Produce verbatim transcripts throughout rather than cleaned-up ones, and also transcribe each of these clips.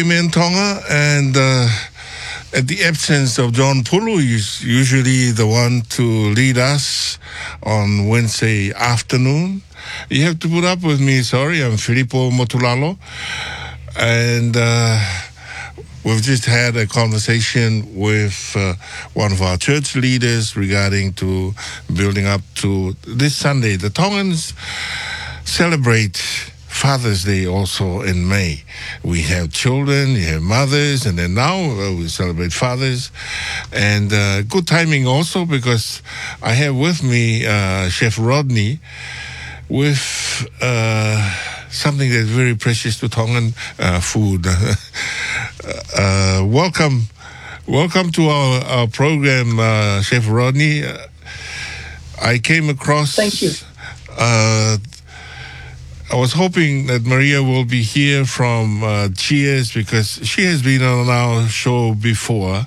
in Tonga, and uh, at the absence of John Pulu, he's usually the one to lead us on Wednesday afternoon. You have to put up with me, sorry, I'm Filippo Motulalo, and uh, we've just had a conversation with uh, one of our church leaders regarding to building up to this Sunday. The Tongans celebrate Father's Day also in May. We have children, we have mothers, and then now uh, we celebrate fathers. And uh, good timing also, because I have with me uh, Chef Rodney with uh, something that's very precious to Tongan uh, food. uh, welcome, welcome to our, our program, uh, Chef Rodney. Uh, I came across... Thank you. Uh, I was hoping that Maria will be here from uh, Cheers, because she has been on our show before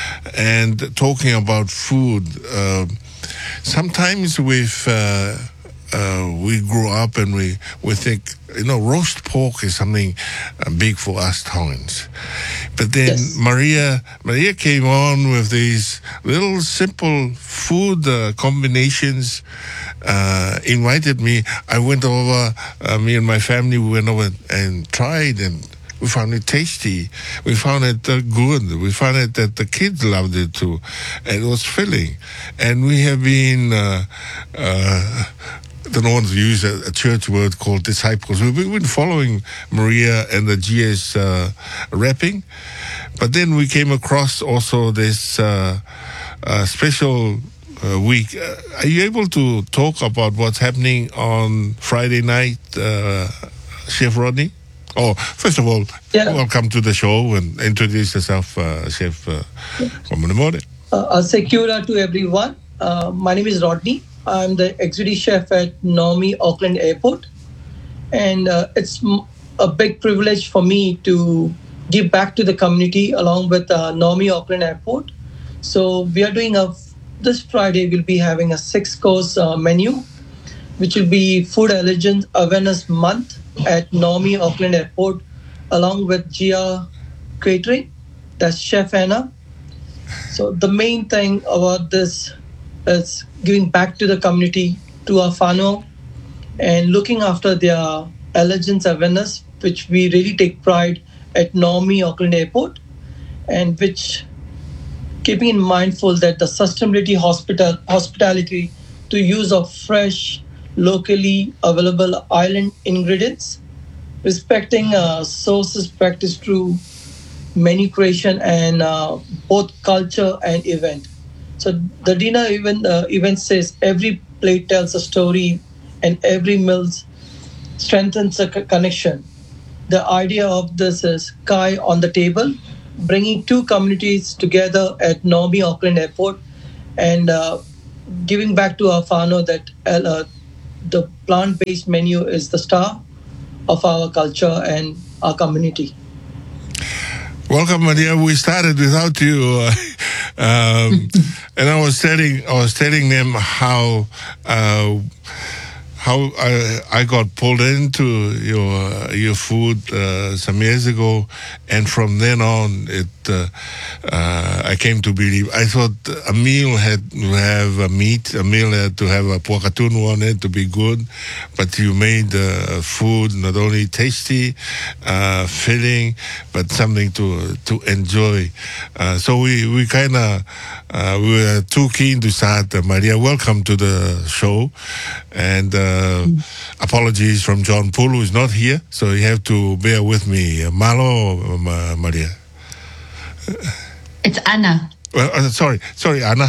and talking about food. Uh, sometimes with uh, uh, we grew up and we, we think, you know, roast pork is something uh, big for us Tongans. But then Yes. Maria Maria came on with these little simple food uh, combinations. Uh, invited me. I went over, uh, me and my family, we went over and tried, and we found it tasty. We found it uh, good. We found it that the kids loved it too. And it was filling. And we have been, uh, uh, I don't want to use a, a church word called disciples. We've been following Maria and the G S uh, rapping. But then we came across also this uh, uh, special Uh, week. Uh, are you able to talk about what's happening on Friday night, uh, Chef Rodney? Oh, first of all, Yeah. welcome to the show and introduce yourself, uh, Chef uh, Komunimore. Uh, Secura to everyone. Uh, my name is Rodney. I'm the executive chef at Naomi Auckland Airport. And uh, it's m- a big privilege for me to give back to the community along with uh, Naomi Auckland Airport. So we are doing a This Friday, we'll be having a six-course uh, menu, which will be Food Allergen Awareness Month at Naomi Auckland Airport, along with Gia Catering. That's Chef Anna. So the main thing about this is giving back to the community, to our whānau, and looking after their allergens awareness, which we really take pride at Naomi Auckland Airport, and which keeping in mindful that the sustainability hospital hospitality to use of fresh, locally available island ingredients, respecting uh, sources practiced through menu creation and uh, both culture and event. So the dinner event uh, event says every plate tells a story and every meal strengthens a co- connection. The idea of this is Kai on the table, bringing two communities together at Naomi Auckland Airport and uh, giving back to our whānau that uh, the plant-based menu is the star of our culture and our community. Welcome, Maria. We started without you, uh, um, and I was telling I was telling them how uh, how I, I got pulled into your your food uh, some years ago, and from then on, it uh, uh, I came to believe. I thought a meal had to have a meat, a meal had to have a puakatunu on it to be good, but you made uh, food not only tasty, uh, filling, but something to to enjoy. Uh, so we we kind of uh, we were too keen to start. Uh, Maria, welcome to the show, and. Uh, Uh, apologies from John Poole, who is not here, so you have to bear with me. Uh, Malo, uh, Maria? It's Anna. Well, uh, sorry, sorry, Anna.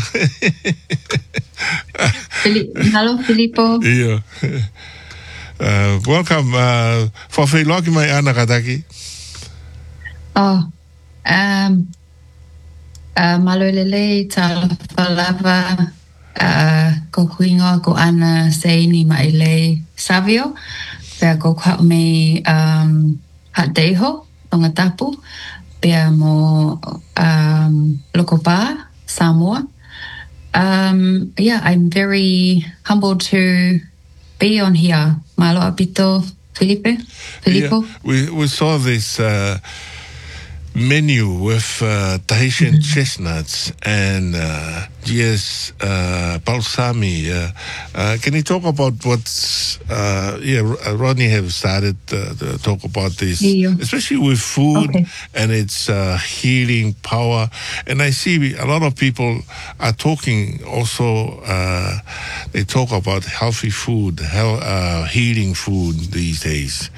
Fili- Hello, Filippo. Yeah. Uh, welcome. Uh, for Filoki, my Anna Kataki. Oh, um, uh, malolele tala falava. Uh, ko huinga ko ana seini maile savio pea ko kwa me um hateho onga tapu pea mo um lokopa Samoa. Um yeah, I'm very humbled to be on here. Malo apito Felipe Filippo. Yeah, we we saw this uh menu with uh, Tahitian chestnuts and uh, G S uh, balsami. Uh, uh, can you talk about what's, uh, yeah, Rodney have started uh, to talk about this, Yeah. especially with food Okay. and its uh, healing power. And I see a lot of people are talking also, uh, they talk about healthy food, health, uh, healing food these days.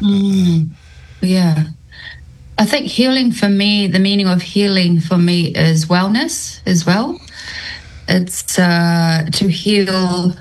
Yeah. I think healing for me, the meaning of healing for me is wellness as well. It's uh, to heal,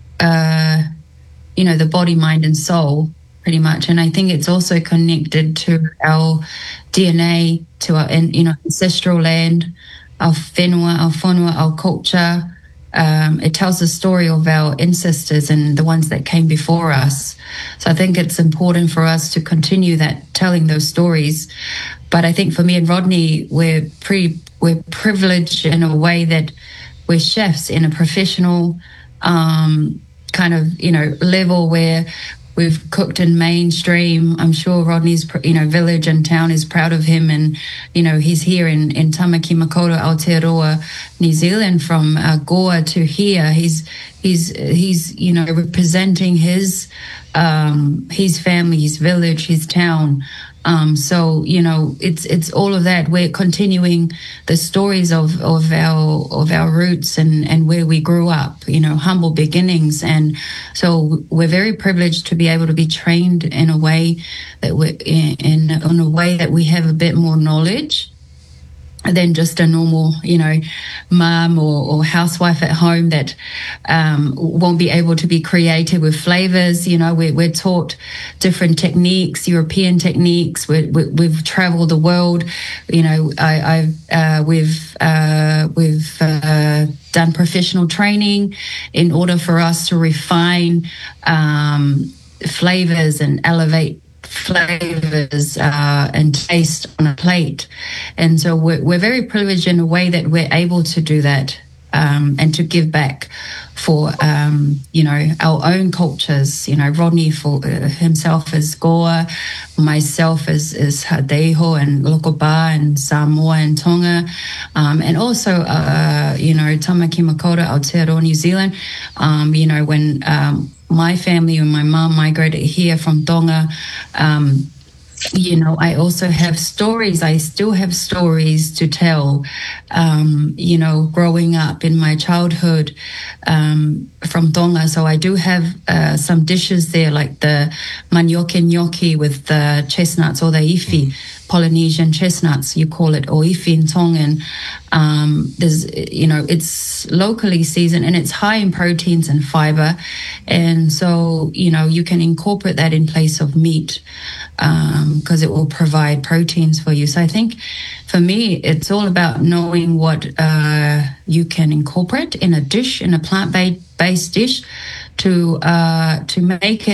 uh, you know, the body, mind, and soul, pretty much. And I think it's also connected to our D N A, to our, you know, ancestral land, our whenua, our whanua, our culture. Um, it tells the story of our ancestors and the ones that came before us. So I think it's important for us to continue that, telling those stories. But I think for me and Rodney, we're pretty, we're privileged in a way that we're chefs in a professional um, kind of, you know, level where we've cooked in mainstream. I'm sure Rodney's, you know, village and town is proud of him. And, you know, he's here in, in Tamaki Makaurau, Aotearoa, New Zealand, from uh, Goa to here. He's, he's, he's, you know, representing his, um, his family, his village, his town. Um, so, you know, it's, it's all of that. We're continuing the stories of, of our, of our roots and, and where we grew up, you know, humble beginnings. And so we're very privileged to be able to be trained in a way that we're in, in, in a way that we have a bit more knowledge than just a normal, you know, mum or, or housewife at home that um, won't be able to be creative with flavors. You know, we're, we're taught different techniques, European techniques. We're, we, we've traveled the world. You know, I, I've uh, we've uh, we've uh, done professional training in order for us to refine um, flavors and elevate flavors uh, and taste on a plate. And so we're, we're very privileged in a way that we're able to do that um, and to give back for, um, you know, our own cultures. You know, Rodney for uh, himself is Goa, myself is, is Hadeho and Lokoba and Samoa and Tonga, um, and also, uh, you know, Tamaki Makaurau, Aotearoa, New Zealand. Um, you know, when um, my family and my mom migrated here from Tonga, um, you know, I also have stories. I still have stories to tell, um, you know, growing up in my childhood um, from Tonga. So I do have uh, some dishes there, like the manioke gnocchi with the chestnuts, or the ifi, Polynesian chestnuts, you call it, or ifi in Tongan. Um, there's, you know, it's locally seasoned and it's high in proteins and fiber. And so, you know, you can incorporate that in place of meat, because um, it will provide proteins for you. So I think for me, it's all about knowing what uh, you can incorporate in a dish, in a plant-based dish, to uh, to make it